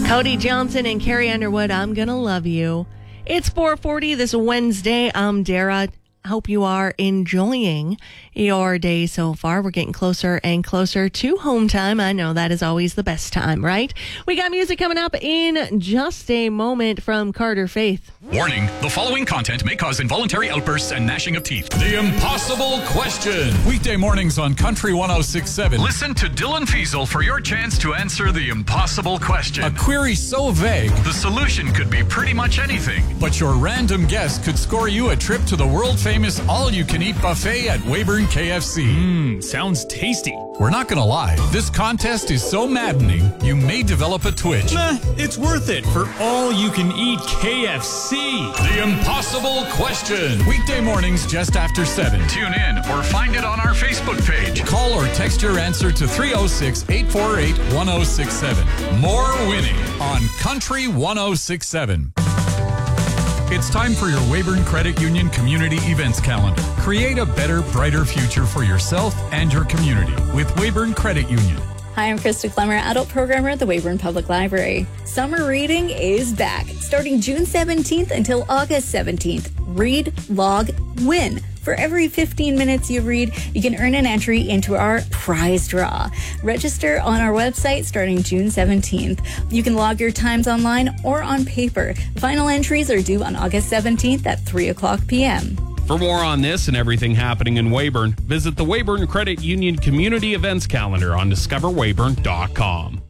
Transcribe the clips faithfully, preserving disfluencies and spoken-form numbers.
Cody Johnson and Carrie Underwood, I'm Gonna Love You. It's four forty this Wednesday. I'm Dara. Hope you are enjoying your day so far. We're getting closer and closer to home time. I know that is always the best time, right? We got music coming up in just a moment from Carter Faith. Warning, the following content may cause involuntary outbursts and gnashing of teeth. The Impossible Question. Weekday mornings on Country one oh six point seven. Listen to Dylan Fiesel for your chance to answer the impossible question. A query so vague, the solution could be pretty much anything. But your random guess could score you a trip to the world-famous all-you-can-eat buffet at Weyburn K F C. Mmm, sounds tasty. We're not gonna lie, this contest is so maddening, you may develop a twitch. Meh, it's worth it for all-you-can-eat K F C. The Impossible Question. Weekday mornings just after seven. Tune in or find it on our Facebook page. Call or text your answer to three oh six, eight four eight, one oh six seven. More winning on Country one oh six point seven. It's time for your Weyburn Credit Union Community Events Calendar. Create a better, brighter future for yourself and your community with Weyburn Credit Union. Hi, I'm Krista Clemmer, adult programmer at the Weyburn Public Library. Summer reading is back, starting June seventeenth until August seventeenth. Read, log, win. For every fifteen minutes you read, you can earn an entry into our prize draw. Register on our website starting June seventeenth. You can log your times online or on paper. Final entries are due on August seventeenth at three o'clock p.m. For more on this and everything happening in Weyburn, visit the Weyburn Credit Union Community Events Calendar on discover weyburn dot com.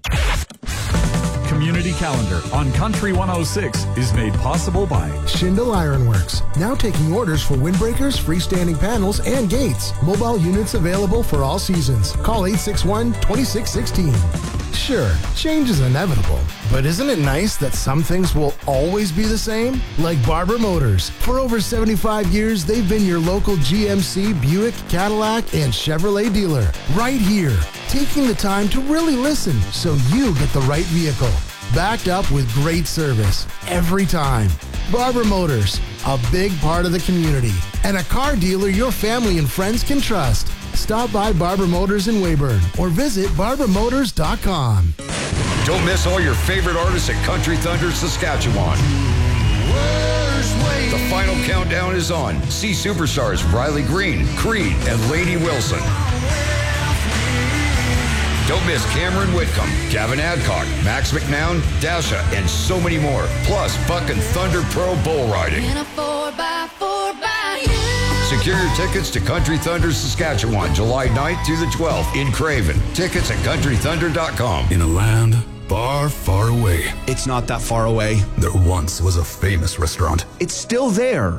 Community Calendar on Country one oh six is made possible by Schindel Ironworks, now taking orders for windbreakers, freestanding panels, and gates. Mobile units available for all seasons. Call eight six one, two six one six. Sure, change is inevitable, but isn't it nice that some things will always be the same? Like Barber Motors. For over seventy-five years, they've been your local G M C, Buick, Cadillac, and Chevrolet dealer. Right here, taking the time to really listen so you get the right vehicle. Backed up with great service every time. Barber Motors, a big part of the community, and a car dealer your family and friends can trust. Stop by Barber Motors in Weyburn or visit barber motors dot com. Don't miss all your favorite artists at Country Thunder, Saskatchewan. The final countdown is on. See superstars Riley Green, Creed, and Lainey Wilson. Don't miss Cameron Whitcomb, Gavin Adcock, Max McNown, Dasha, and so many more. Plus, Buck and Thunder Pro Bull Riding. Secure your tickets to Country Thunder Saskatchewan, July ninth through the twelfth in Craven. Tickets at country thunder dot com. In a land far, far away. It's not that far away. There once was a famous restaurant. It's still there.